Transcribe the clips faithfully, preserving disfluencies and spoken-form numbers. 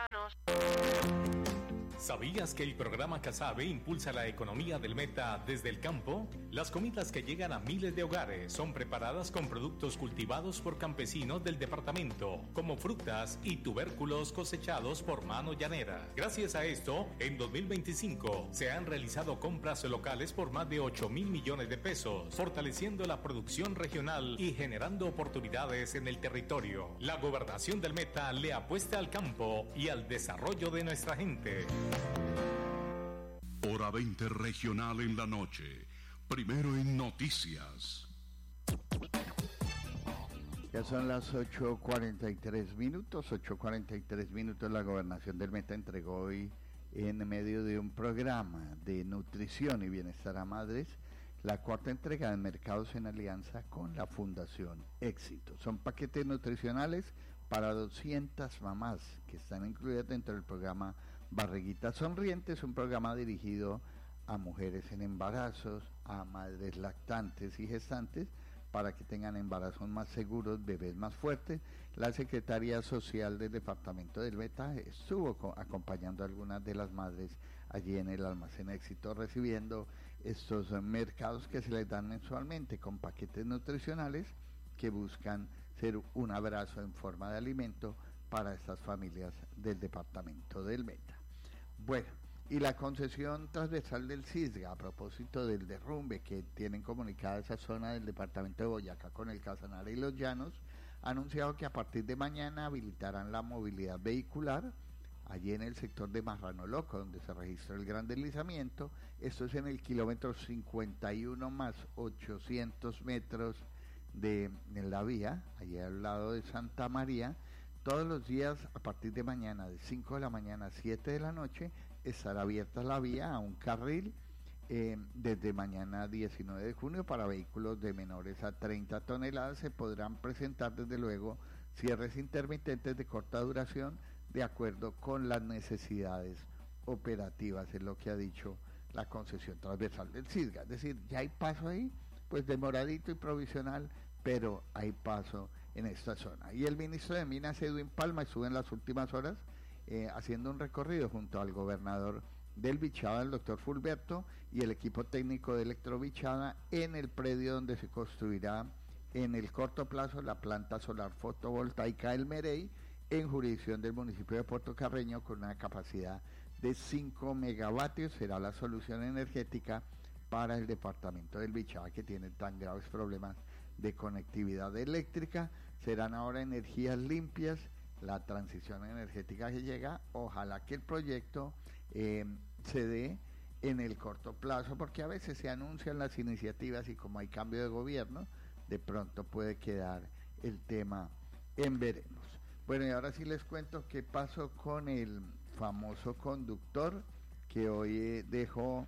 manos. ¿Sabías que el programa Casabe impulsa la economía del Meta desde el campo? Las comidas que llegan a miles de hogares son preparadas con productos cultivados por campesinos del departamento, como frutas y tubérculos cosechados por mano llanera. Gracias a esto, en dos mil veinticinco se han realizado compras locales por más de ocho mil millones de pesos, fortaleciendo la producción regional y generando oportunidades en el territorio. La gobernación del Meta le apuesta al campo y al desarrollo de nuestra gente. Hora veinte regional en la noche. Primero en noticias. Ya son las ocho cuarenta y tres minutos, ocho cuarenta y tres minutos. La gobernación del Meta entregó hoy, en medio de un programa de nutrición y bienestar a madres, la cuarta entrega de mercados en alianza con la Fundación Éxito. Son paquetes nutricionales para doscientas mamás que están incluidas dentro del programa Barriguita Sonriente. Es un programa dirigido a mujeres en embarazos, a madres lactantes y gestantes, para que tengan embarazos más seguros, bebés más fuertes. La Secretaría Social del Departamento del Meta estuvo acompañando a algunas de las madres allí en el Almacén Éxito, recibiendo estos mercados que se les dan mensualmente con paquetes nutricionales que buscan ser un abrazo en forma de alimento para estas familias del Departamento del Meta. Bueno, y la concesión transversal del CISGA, a propósito del derrumbe que tienen comunicada esa zona del departamento de Boyacá con el Casanare y los Llanos, ha anunciado que a partir de mañana habilitarán la movilidad vehicular allí en el sector de Marrano Loco, donde se registró el gran deslizamiento. Esto es en el kilómetro cincuenta y uno más ochocientos metros de, de la vía, allí al lado de Santa María. Todos los días, a partir de mañana, de cinco de la mañana a siete de la noche, estará abierta la vía a un carril eh, desde mañana diecinueve de junio para vehículos de menores a treinta toneladas. Se podrán presentar, desde luego, cierres intermitentes de corta duración de acuerdo con las necesidades operativas, es lo que ha dicho la concesión transversal del CISGA. Es decir, ya hay paso ahí, pues demoradito y provisional, pero hay paso en esta zona. Y el ministro de Minas, Edwin Palma, estuvo en las últimas horas eh, haciendo un recorrido junto al gobernador del Bichada, el doctor Fulberto, y el equipo técnico de Electrobichada en el predio donde se construirá en el corto plazo la planta solar fotovoltaica del Merey, en jurisdicción del municipio de Puerto Carreño, con una capacidad de cinco megavatios. Será la solución energética para el departamento del Bichada, que tiene tan graves problemas de conectividad eléctrica. Serán ahora energías limpias, la transición energética que llega. Ojalá que el proyecto eh, se dé en el corto plazo, porque a veces se anuncian las iniciativas y como hay cambio de gobierno, de pronto puede quedar el tema en veremos. Bueno, y ahora sí les cuento qué pasó con el famoso conductor que hoy eh, dejó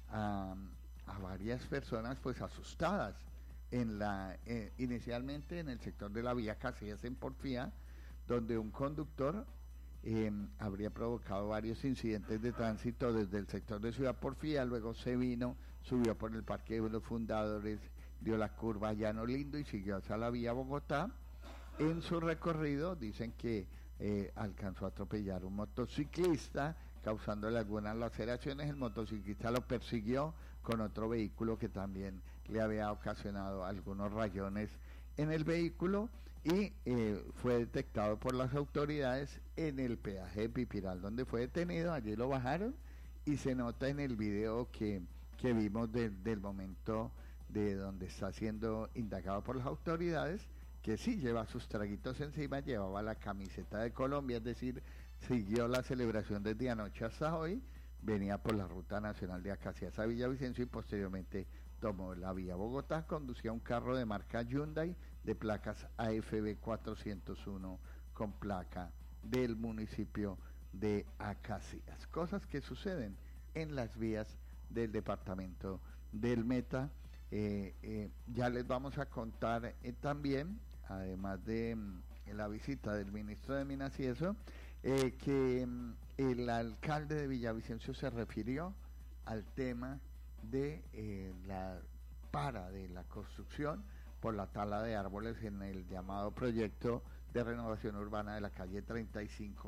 a, a varias personas pues asustadas en la eh, inicialmente en el sector de la vía Casillas en Porfía, donde un conductor eh, habría provocado varios incidentes de tránsito desde el sector de Ciudad Porfía. Luego se vino, subió por el Parque de los Fundadores, dio la curva a Llano Lindo y siguió hacia la vía Bogotá. En su recorrido dicen que eh, alcanzó a atropellar un motociclista, causándole algunas laceraciones. El motociclista lo persiguió con otro vehículo que también le había ocasionado algunos rayones en el vehículo, y eh, fue detectado por las autoridades en el peaje de Pipiral, donde fue detenido. Allí lo bajaron y se nota en el video que, que vimos de, del momento de donde está siendo indagado por las autoridades, que sí lleva sus traguitos encima, llevaba la camiseta de Colombia, es decir, siguió la celebración desde anoche hasta hoy, venía por la ruta nacional de Acacias a Villavicencio y posteriormente tomó la vía Bogotá. Conducía un carro de marca Hyundai de placas A F B cuatrocientos uno con placa del municipio de Acacias. Cosas que suceden en las vías del departamento del Meta. Eh, eh, ya les vamos a contar eh, también, además de mm, la visita del ministro de Minas y eso, eh, que mm, el alcalde de Villavicencio se refirió al tema de eh, la para de la construcción por la tala de árboles en el llamado proyecto de renovación urbana de la calle treinta y cinco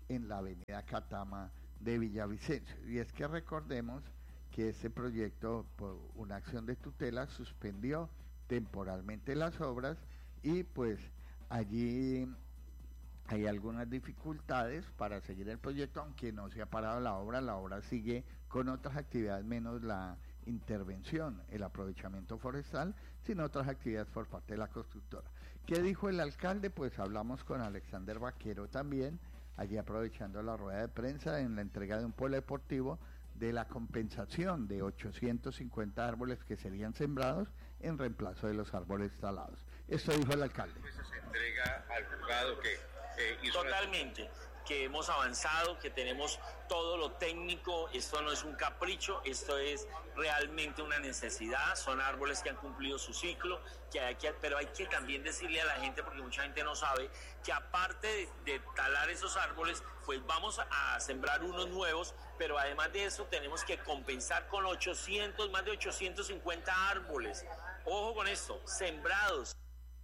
en la avenida Catama de Villavicencio. Y es que recordemos que este proyecto, por una acción de tutela, suspendió temporalmente las obras y pues allí hay algunas dificultades para seguir el proyecto, aunque no se ha parado la obra, la obra sigue con otras actividades menos la intervención, el aprovechamiento forestal, sino otras actividades por parte de la constructora. ¿Qué dijo el alcalde? Pues hablamos con Alexander Vaquero también, allí aprovechando la rueda de prensa en la entrega de un polo deportivo de la compensación de ochocientos cincuenta árboles que serían sembrados en reemplazo de los árboles talados. Esto dijo el alcalde. Pues se entrega al juzgado que eh, hizo totalmente, la... que hemos avanzado, que tenemos todo lo técnico, esto no es un capricho, esto es realmente una necesidad, son árboles que han cumplido su ciclo, que hay que, pero hay que también decirle a la gente, porque mucha gente no sabe, que aparte de, de talar esos árboles, pues vamos a, a sembrar unos nuevos, pero además de eso tenemos que compensar con ochocientos, más de ochocientos cincuenta árboles. Ojo con esto, sembrados.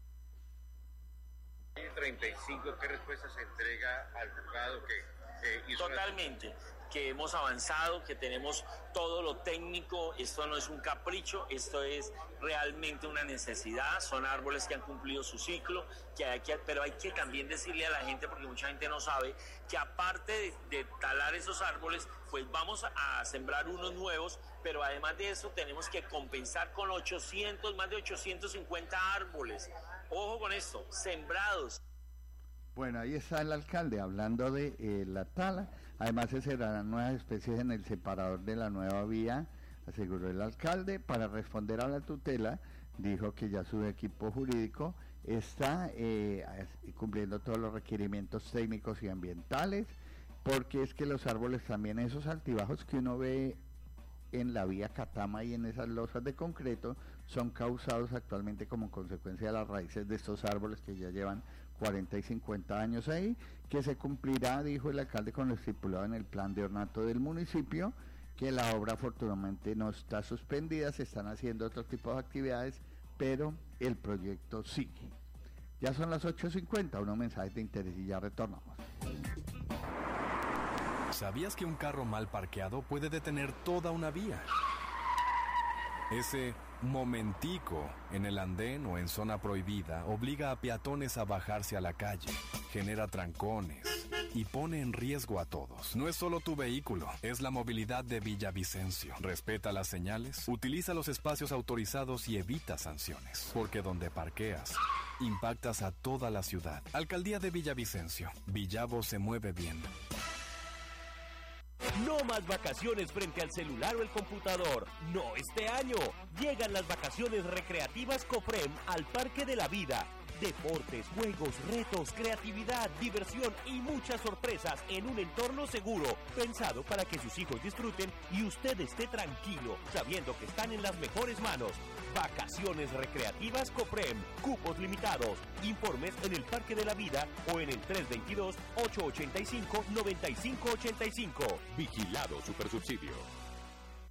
treinta y cinco, ¿qué respuesta se entrega al juzgado que eh, hizo totalmente, la... que hemos avanzado, que tenemos todo lo técnico, esto no es un capricho, esto es realmente una necesidad, son árboles que han cumplido su ciclo, que hay que, pero hay que también decirle a la gente, porque mucha gente no sabe, que aparte de, de talar esos árboles, pues vamos a, a sembrar unos nuevos, pero además de eso tenemos que compensar con ochocientos, más de ochocientos cincuenta árboles. Ojo con esto, sembrados. Bueno, ahí está el alcalde hablando de eh, la tala. Además se sembrarán nuevas especies en el separador de la nueva vía, aseguró el alcalde. Para responder a la tutela, dijo que ya su equipo jurídico está eh, cumpliendo todos los requerimientos técnicos y ambientales, porque es que los árboles también, esos altibajos que uno ve en la vía Catama y en esas losas de concreto, son causados actualmente como consecuencia de las raíces de estos árboles que ya llevan cuarenta y cincuenta años ahí, que se cumplirá, dijo el alcalde, con lo estipulado en el plan de ornato del municipio, que la obra afortunadamente no está suspendida, se están haciendo otro tipo de actividades, pero el proyecto sigue. Ya son las ocho cincuenta, unos mensajes de interés y ya retornamos. ¿Sabías que un carro mal parqueado puede detener toda una vía? Ese momentico en el andén o en zona prohibida obliga a peatones a bajarse a la calle, genera trancones y pone en riesgo a todos. No es solo tu vehículo, es la movilidad de Villavicencio. Respeta las señales, utiliza los espacios autorizados y evita sanciones, porque donde parqueas, impactas a toda la ciudad. Alcaldía de Villavicencio. Villavo se mueve bien. No más vacaciones frente al celular o el computador. No este año. Llegan las vacaciones recreativas Cofrem al Parque de la Vida. Deportes, juegos, retos, creatividad, diversión y muchas sorpresas en un entorno seguro, pensado para que sus hijos disfruten y usted esté tranquilo, sabiendo que están en las mejores manos. Vacaciones recreativas Cofrem, cupos limitados. Informes en el Parque de la Vida o en el tres dos dos, ocho ocho cinco, nueve cinco ocho cinco. Vigilado Supersubsidio.